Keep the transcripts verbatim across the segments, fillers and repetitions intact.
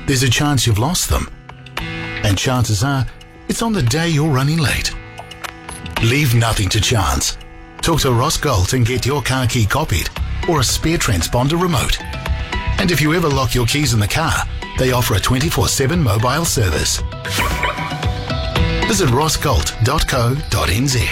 there's a chance you've lost them. And chances are, it's on the day you're running late. Leave nothing to chance. Talk to Ross Galt and get your car key copied or a spare transponder remote. And if you ever lock your keys in the car, they offer a twenty-four seven mobile service. Visit ross galt dot co dot n z.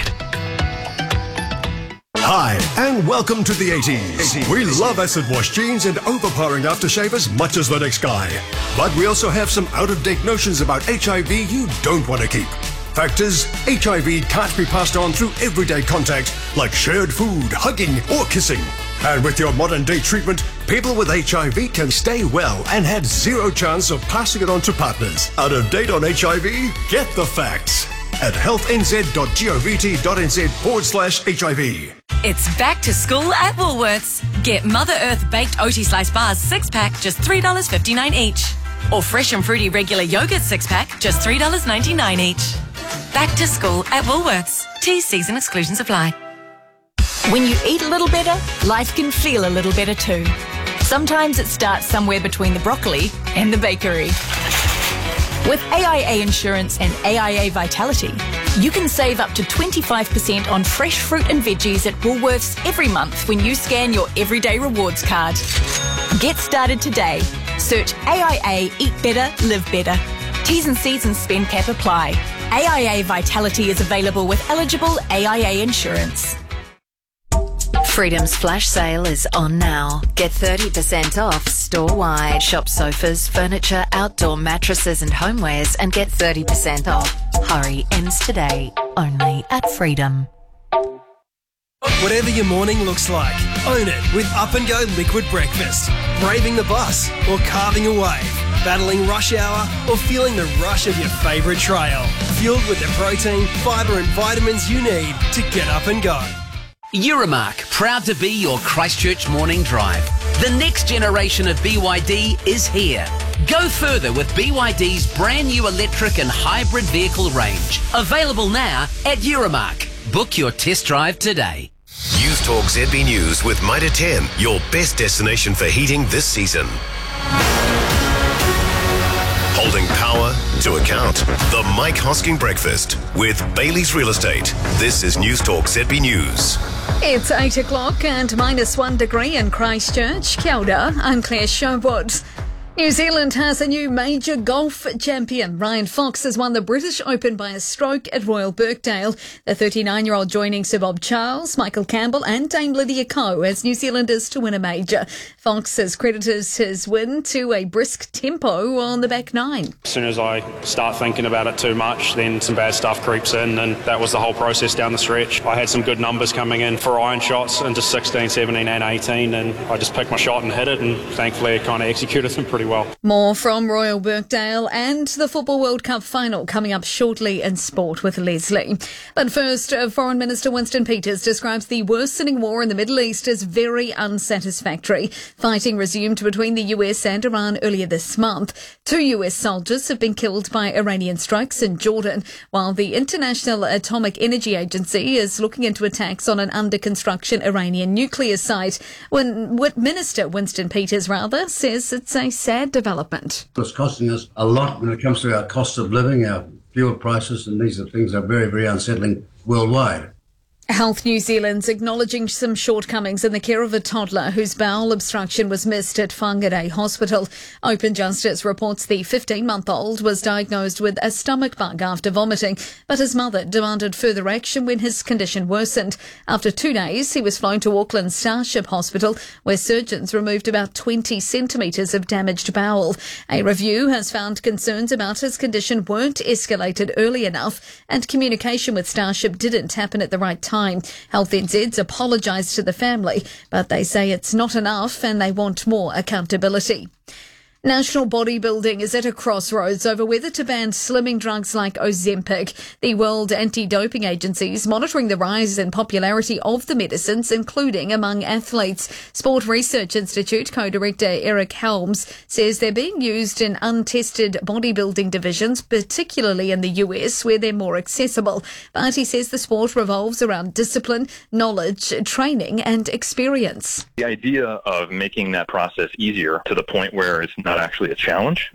Hi, and welcome to the eighties. We love acid wash jeans and overpowering aftershave as much as the next guy. But we also have some out-of-date notions about H I V you don't want to keep. Fact is, H I V can't be passed on through everyday contact like shared food, hugging, or kissing. And with your modern-day treatment, people with H I V can stay well and have zero chance of passing it on to partners. Out of date on H I V? Get the facts at healthnz.govt.nz forward slash HIV. It's back to school at Woolworths. Get Mother Earth Baked Oaty Slice Bars six pack, just three dollars fifty-nine each. Or Fresh and Fruity Regular Yogurt six pack, just three dollars ninety-nine each. Back to school at Woolworths. T Cs and exclusions apply. When you eat a little better, life can feel a little better too. Sometimes it starts somewhere between the broccoli and the bakery. With A I A Insurance and A I A Vitality, you can save up to twenty-five percent on fresh fruit and veggies at Woolworths every month when you scan your Everyday Rewards card. Get started today. Search A I A Eat Better, Live Better. T's and C's and spend cap apply. A I A Vitality is available with eligible A I A insurance. Freedom's flash sale is on now. Get thirty percent off store-wide. Shop sofas, furniture, outdoor mattresses and homewares and get thirty percent off. Hurry, ends today. Only at Freedom. Whatever your morning looks like, own it with Up and Go Liquid Breakfast. Braving the bus or carving a wave. Battling rush hour or feeling the rush of your favourite trail. Fueled with the protein, fibre and vitamins you need to get up and go. Euromark, proud to be your Christchurch morning drive. The next generation of B Y D is here. Go further with B Y D's brand new electric and hybrid vehicle range. Available now at Euromark. Book your test drive today. News Talk Z B News with Mitre ten, your best destination for heating this season. Holding power to account. The Mike Hosking Breakfast with Bailey's Real Estate. This is News Talk Z B News. It's eight o'clock and minus one degree in Christchurch. Kia ora, I'm Claire Sherwood. New Zealand has a new major golf champion. Ryan Fox has won the British Open by a stroke at Royal Birkdale. The thirty-nine-year-old joining Sir Bob Charles, Michael Campbell and Dame Lydia Ko as New Zealanders to win a major. Fox has credited his win to a brisk tempo on the back nine. As soon as I start thinking about it too much, then some bad stuff creeps in, and that was the whole process down the stretch. I had some good numbers coming in for iron shots into sixteen, seventeen and eighteen, and I just picked my shot and hit it, and thankfully I kind of executed them pretty well. More from Royal Birkdale and the Football World Cup final coming up shortly in sport with Leslie. But first, Foreign Minister Winston Peters describes the worsening war in the Middle East as very unsatisfactory. Fighting resumed between the U S and Iran earlier this month. Two U S soldiers have been killed by Iranian strikes in Jordan, while the International Atomic Energy Agency is looking into attacks on an under-construction Iranian nuclear site. When Minister Winston Peters, rather, says it's a sad development. It's costing us a lot when it comes to our cost of living, our fuel prices, and these are things that are very, very unsettling worldwide. Health New Zealand's acknowledging some shortcomings in the care of a toddler whose bowel obstruction was missed at Whangarei Hospital. Open Justice reports the fifteen-month-old was diagnosed with a stomach bug after vomiting, but his mother demanded further action when his condition worsened. After two days, he was flown to Auckland Starship Hospital, where surgeons removed about twenty centimetres of damaged bowel. A review has found concerns about his condition weren't escalated early enough, and communication with Starship didn't happen at the right time. Health N Z's apologised to the family, but they say it's not enough and they want more accountability. National bodybuilding is at a crossroads over whether to ban slimming drugs like Ozempic. The World Anti-Doping Agency is monitoring the rise in popularity of the medicines, including among athletes. Sport Research Institute co-director Eric Helms says they're being used in untested bodybuilding divisions, particularly in the U S, where they're more accessible. But he says the sport revolves around discipline, knowledge, training and experience. The idea of making that process easier to the point where it's not actually a challenge